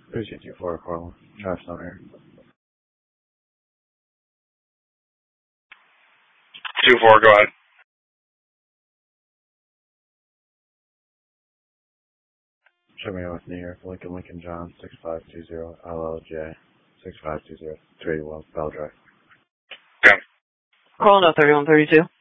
Appreciate you for Corlin. Josh down here. 2-4, go ahead. Show me with New York, Lincoln John, 6520, LLJ, 6520, 381, Bell Drive. Okay. Calling out 3132.